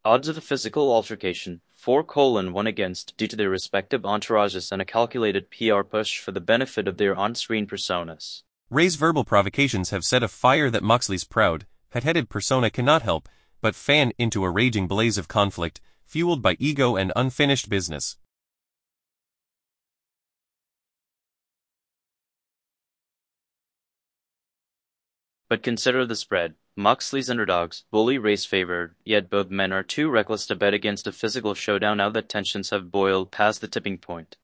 Odds of a physical altercation, 4:1 against due to their respective entourages and a calculated PR push for the benefit of their on-screen personas. Ray's verbal provocations have set a fire that Moxley's proud, hot-headed persona cannot help but fan into a raging blaze of conflict, fueled by ego and unfinished business. But consider the spread. Moxley's underdogs, Bully Ray's favored, yet both men are too reckless to bet against a physical showdown now that tensions have boiled past the tipping point.